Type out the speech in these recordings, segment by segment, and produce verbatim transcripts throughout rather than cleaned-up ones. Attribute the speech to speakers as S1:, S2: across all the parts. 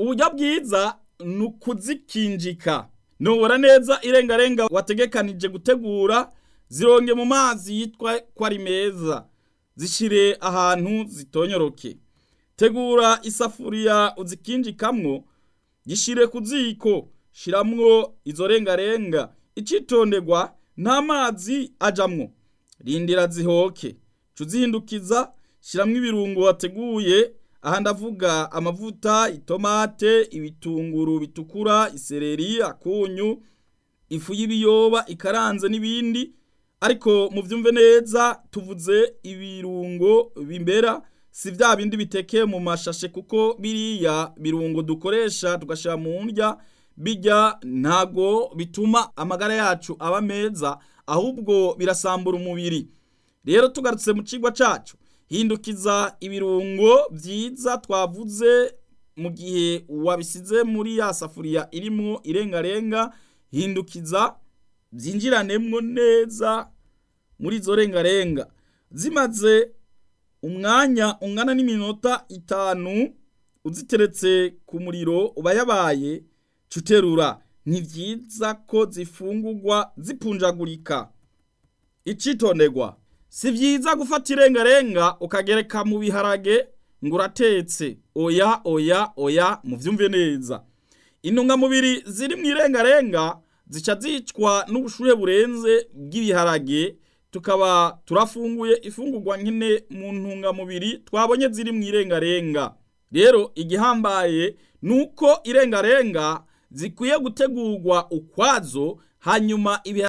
S1: uburyo bwiza ni ukuzikinjika. Nubura neza irengarenga wategekanije gutegura, zironge mu mazi yitwa ko ari meza, zishire ahantu zitonyoroke. Tegura isafuriya uzikinjikamwo, gishire ku ziko, shiramwo izo rengarenga. Icitonderwa, nta mazi ajamwo, rindira zihoke, cuzihindukiza, shiramwo ibirungo wateguye. Aha ndavuga amavuta, itomate, ibitunguru bitukura, isereri, akunyu, ifu y'ibiyoba ikaranze n'ibindi. Ariko muvyumve neza, tuvuze ibirungo bimbera, si vya bindi bitekeye mu mashashe, kuko biriya birungo dukoresha tugashira mu ndya, bijya ntago bituma amagara yacu aba meza, ahubwo birasambura umubiri. Rero tugarutse mu cigwa cacu, hindukiza ibirungo vyiza twavuze mu gihe wabisize muri ya safuriya irimo irengarenga. Hindukiza byinjiranemwo neza muri zo rengarenga. Zimaze umwanya ungana n'iminota itanu uziteretse ku muriro ubayabaye, cuterura. Ni vyiza ko zifungurwa zipunjagurika. Icitonderwa, si vyiza gufata irengarenga ukagereka mu biharage ngo uratetse. Oya oya oya, muvyumve neza. Intungamubiri ziri mu irengarenga zica zicwa n'ubushuhe burenze bw'ibiharage, tukaba turafunguye ifungurwa nkene mu ntungamubiri twabonye ziri mu irengarenga. Rero igihambaye nuko irengarenga zikwiye gutegurwa ukwazo, hanyuma ibiharage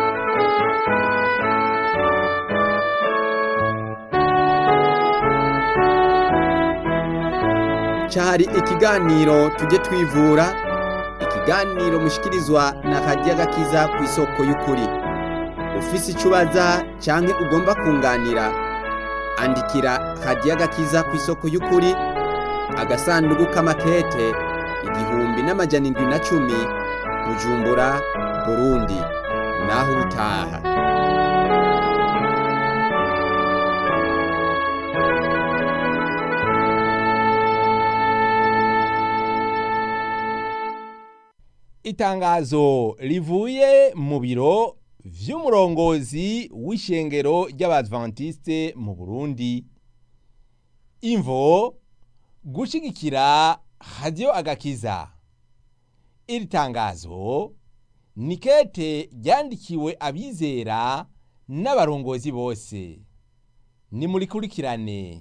S2: Cari ikiganiro tujye twivura, ikiganiro mushikirizwa na Radio Agakiza ku isoko y'ukuri. Ufise icubaza canke ugomba kunganira, andikira Radio Agakiza ku isoko y'ukuri, agasanduku k'amakete igihumbi n'amajana indwi na cumi, Bujumbura, Burundi. Naho utaha.
S3: Itangazo rivuye mu biro vy'umurongozi w'ishengero ry'Abadventiste mu Burundi. Imvo gushigikira Radio Agakiza. Iri tangazo ni kete ryandikiwe abizera n'abarongozi bose. Ni murikurikirane.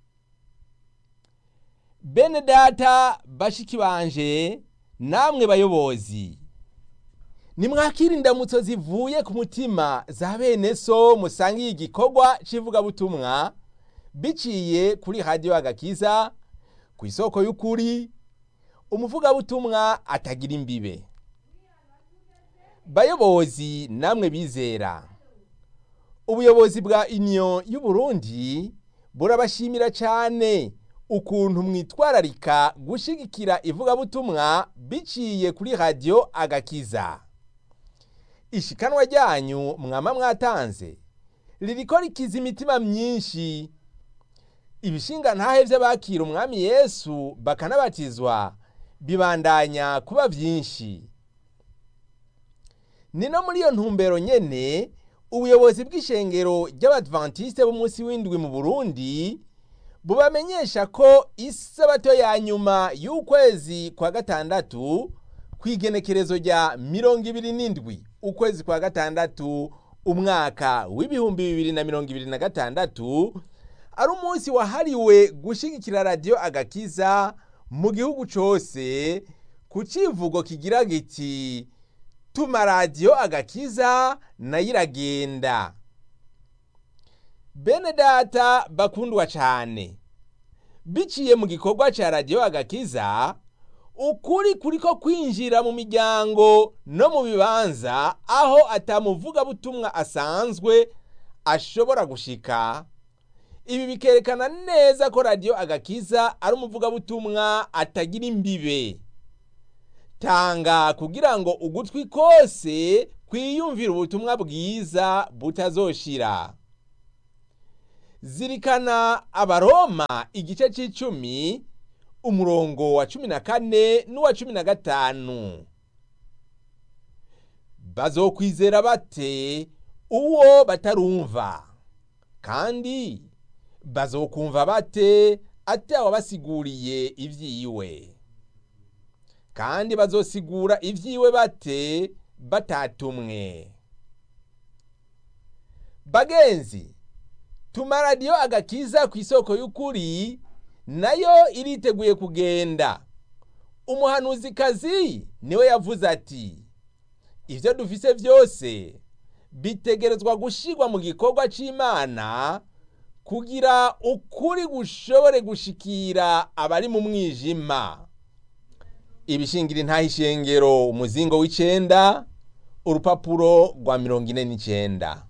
S3: Bene data bashiki banje, namwe bayobozi, nimwakira indamutso zivuye ku mutima za bene so musangiye igikorwa civuga butumwa biciye kuri Radio Agakiza ku isoko y'ukuri, umuvuga butumwa atagira imbibe. Bayobozi namwe bizera, ubuyobozi bwa Union y'u Burundi burabashimira cyane ukuntu mwitwararika gushigikira ivuga butumwa biciye kuri Radio Agakiza. Ishikanwa ryanyu mwama mwatanze ririko rikiza imitima myinshi. Ibishinga ntahe vy'abakira umwami Yesu bakanabatizwa bibandanya kuba vyinshi. Nino muri iyo ntumbero nyene, ubuyobozi bw'ishengero ry'Abadventiste b'umunsi w'indwi mu Burundi bubamenyesha ko isabato ya nyuma y'ukwezi kwa gatandatu kwigenekerezo rya mirongo ibiri n'indwi ukwezi kwa gatandatu umwaka w'ibihumbi bibiri na mirongo ibiri na gatandatu ari umunsi wahariwe gushigikira Radio Agakiza mu gihugu cose, ku civugo kigira giti tuma Radio Agakiza nayo iragenda. Bene data bakundwa cyane, biciye mu gikorwa ca Radio Agakiza, ukuri kuriko kwinjira mu miryango no mu bibanza aho atamuvuga butumwa asanzwe ashobora gushika. Ibi bikerekana neza ko Radio Agakiza ari umuvuga butumwa atagira imbibe. Tanga kugira ngo ugutwi kose kwiyumvira ubutumwa bwiza butazoshira. Zirikana Abaroma igice c'icumi umurongo wa cumi na kane n'uwa cumi na gatanu. Bazokwizera bate uwo batarumva? Kandi bazokumva bate atawe basiguriye ivyiwe? Kandi bazosigura ivyiwe bate batatumwe? Bagenzi, tuma radiyo agakiza ku isoko y'ukuri nayo iriteguye kugenda. Umuhanuzikazi niwe yavuze ati, ivyo dufise vyose bitegerezwa gushirwa mu gikorwa c'Imana kugira ukuri gushobore gushikira abari mu mwijima. Ibishingira intahe ishengero, umuzingo w'icenda, urupapuro rwa mirongo ine n'icenda.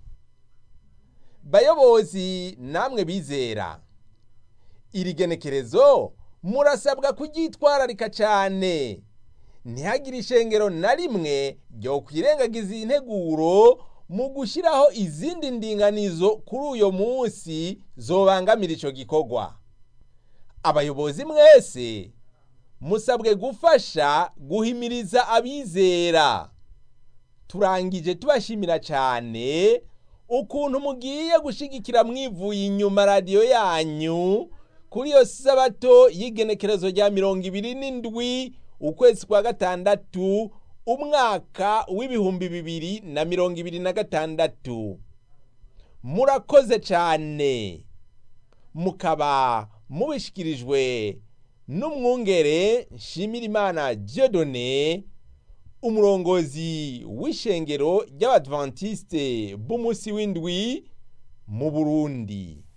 S3: Bayobozi namwe bizera, iri genekerezo murasabwa kuryitwararika cane. Ntihagire ishengero na rimwe ryo kwirengagiza integuro mu gushiraho izindi ndinganizo kuri uyo munsi zobangamira ico gikorwa. Abayobozi mwese musabwe gufasha guhimiriza abizera. Turangije tubashimira cane ukuntu mugiye gushigikira mwivuye inyuma radiyo yanyu kuri iyo sabato y'igenekerezo rya mirongo ibiri n'indwi ukwezi kwa gatandatu umwaka w'ibihumbi bibiri na mirongo ibiri na gatandatu. Murakoze cane, mukaba mubishikirijwe n'umwungere Nshimirimana Dieudonné, umurongozi w'ishengero ry'Abadventiste b'umunsi w'indwi mu Burundi.